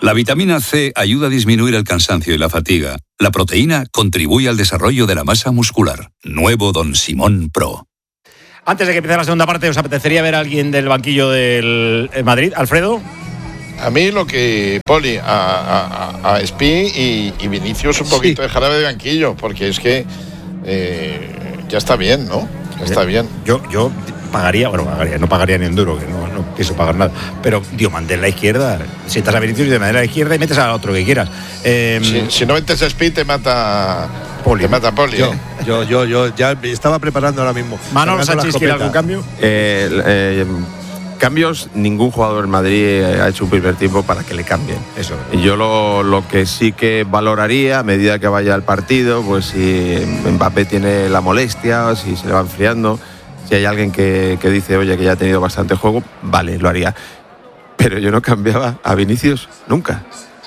La vitamina C ayuda a disminuir el cansancio y la fatiga. La proteína contribuye al desarrollo de la masa muscular. Nuevo Don Simón Pro. Antes de que empiece la segunda parte, ¿os apetecería ver a alguien del banquillo del Madrid? ¿Alfredo? A mí lo que Poli, a Espi y Vinicius un poquito de jarabe de banquillo, porque es que ya está bien, ¿no? Ya está bien. Yo pagaría, no pagaría ni un duro, que no pienso pagar nada, pero Diomandé en la izquierda, si estás a Vinicius, Diomandé en la izquierda y metes al otro que quieras. Si no metes a Espi, te mata Poli. Te mata Poli. Yo ya estaba preparando ahora mismo. Manolo Sánchez, ¿quiere algún cambio? Cambios, ningún jugador en Madrid ha hecho un primer tiempo para que le cambien. Eso. Yo lo que sí que valoraría a medida que vaya el partido, pues si Mbappé tiene la molestia, si se le va enfriando, si hay alguien que dice, oye, que ya ha tenido bastante juego, vale, lo haría. Pero yo no cambiaba a Vinicius nunca.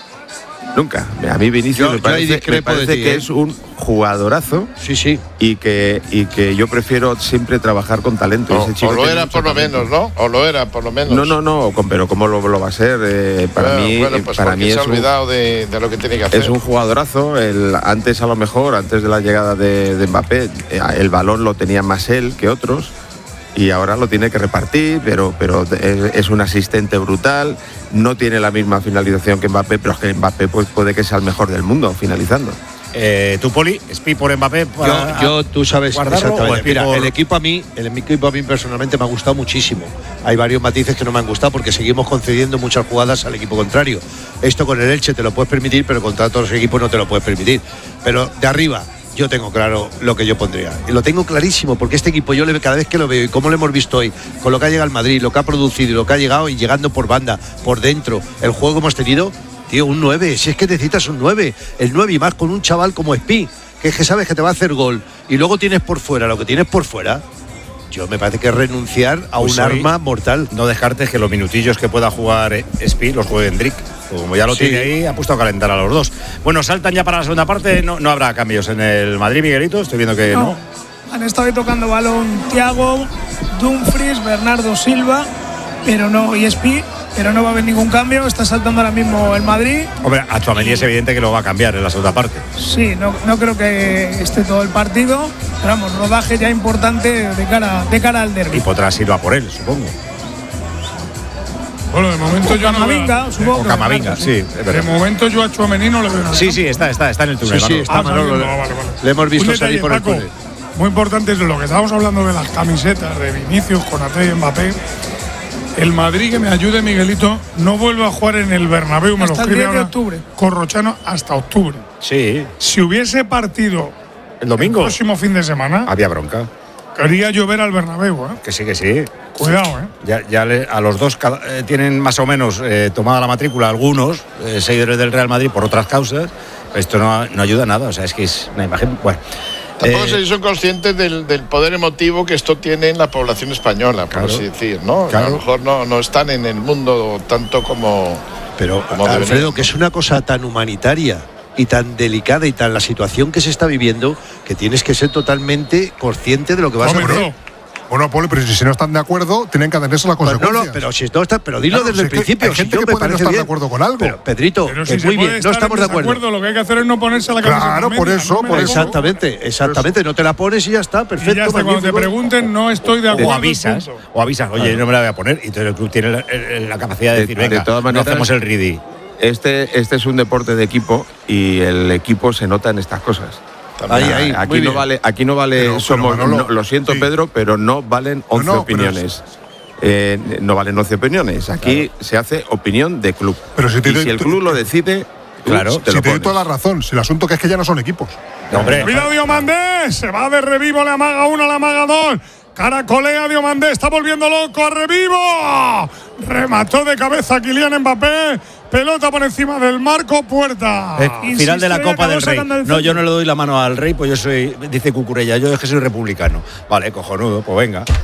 A mí Vinicius me parece que es un jugadorazo. Sí. Y que yo prefiero siempre trabajar con talento. Ese chico o lo era por lo menos, ¿no? No, pero ¿cómo lo va a ser? Para mí se ha olvidado de lo que tiene que hacer. Es un jugadorazo. Antes, a lo mejor, antes de la llegada de Mbappé, el balón lo tenía más él que otros. Y ahora lo tiene que repartir, pero es un asistente brutal, no tiene la misma finalización que Mbappé, pero es que Mbappé pues, puede que sea el mejor del mundo finalizando. ¿Tú, Poli? ¿Espi por Mbappé? Yo tú sabes exactamente. Mira, por... el equipo a mí personalmente me ha gustado muchísimo. Hay varios matices que no me han gustado porque seguimos concediendo muchas jugadas al equipo contrario. Esto con el Elche te lo puedes permitir, pero contra otros equipos no te lo puedes permitir. Pero de arriba, yo tengo claro lo que yo pondría. Y lo tengo clarísimo, porque este equipo cada vez que lo veo y como lo hemos visto hoy, con lo que ha llegado al Madrid, lo que ha producido y lo que ha llegado y llegando por banda, por dentro, el juego que hemos tenido, tío, un 9, si es que necesitas un 9, el 9 y más con un chaval como Espi, que es que sabes que te va a hacer gol y luego tienes por fuera lo que tienes por fuera. Yo me parece que es renunciar a un arma mortal. No descartes que los minutillos que pueda jugar Espi los juegue Endrick. Como ya lo tiene ahí, ha puesto a calentar a los dos. Bueno, saltan ya para la segunda parte. No habrá cambios en el Madrid, Miguelito. Estoy viendo que no. Han estado tocando balón Thiago, Dumfries, Bernardo Silva, pero no, y Espi, pero no va a haber ningún cambio. Está saltando ahora mismo el Madrid. Hombre, a Tchouaméni es evidente que lo va a cambiar en la segunda parte. Sí, no creo que esté todo el partido. Pero vamos, rodaje ya importante de cara al derbi. Y Potrás ir va por él, supongo. Bueno, de momento yo Camavinga, supongo. O Camavinga, sí. De momento yo a Tchouaméni no le veo nada. Sí, está en el túnel. Sí, está Manolo. Vale. Le hemos visto salir por el túnel. Muy importante es de lo que estábamos hablando de las camisetas de Vinicius, Konaté y Mbappé. El Madrid, que me ayude Miguelito, no vuelve a jugar en el Bernabéu, me lo escribe ahora octubre. Corrochano, hasta octubre. Sí. Si hubiese partido el domingo, el próximo fin de semana, había bronca. Quería llover al Bernabéu, ¿eh? Que sí. Cuidado, ¿eh? A los dos tienen más o menos tomada la matrícula algunos seguidores del Real Madrid por otras causas. Esto no ayuda a nada, o sea, es que es una imagen... Bueno. Tampoco son conscientes del poder emotivo que esto tiene en la población española, por así decir, ¿no? Claro. A lo mejor no están en el mundo tanto como... Pero, Alfredo, que es una cosa tan humanitaria y tan delicada y tan la situación que se está viviendo, que tienes que ser totalmente consciente de lo que vas a hacer. Bueno, Poli, pero si no están de acuerdo, tienen que atenerse a las consecuencias. Pero si no está, pero dilo desde el principio. Hay gente que puede no estar de acuerdo con algo. Pero, Pedrito, pero si muy bien, no estamos de acuerdo. Lo que hay que hacer es no ponerse a la cabeza. Claro, por eso. Exactamente. No te la pones y ya está, perfecto. Y ya está, cuando te pregunten, no estoy de acuerdo. O avisas, oye, no me la voy a poner. Y entonces el club tiene la capacidad de decir, venga, de todas maneras, no hacemos el ridi. Este es un deporte de equipo y el equipo se nota en estas cosas. Aquí no vale, lo siento, sí. Pedro, pero no valen 11 opiniones. No valen 11 opiniones. Aquí se hace opinión de club. Pero si el club lo decide, claro, te doy toda la razón. Si el asunto que es que ya no son equipos. Hombre. Cuidado, Diomandé, se va de revivo, le amaga 1, le amaga 2. Caracolea Diomandé, está volviendo loco a revivo. Remató de cabeza Kylian Mbappé. Pelota por encima del marco, puerta. Final de la Copa del Rey. No, yo no le doy la mano al Rey, pues yo soy, dice Cucurella, yo es que soy republicano. Vale, cojonudo, pues venga.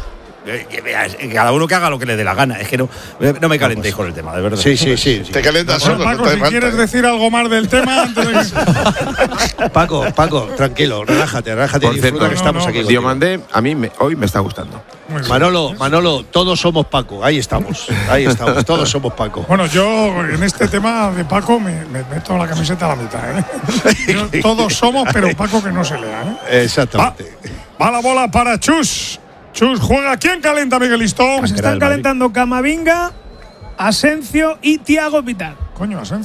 Cada uno que haga lo que le dé la gana. Es que no me calentéis con el tema, de verdad. Sí. Te calientas Bueno, solo, Paco, no te si falta, quieres decir algo más del tema antes de que... Paco, tranquilo, relájate, Por disfruta cierto, que estamos aquí. Diomandé, a mí hoy me está gustando. Muy bien. Manolo, todos somos Paco, ahí estamos, todos somos Paco. Bueno, yo en este tema de Paco me meto la camiseta a la mitad. Todos somos, pero Paco que no se lea. Exactamente. Va la bola para Chus. Chus juega. ¿Quién calenta, Miguelito? Pues están calentando Camavinga, Asencio y Thiago Vital. Coño, Asencio.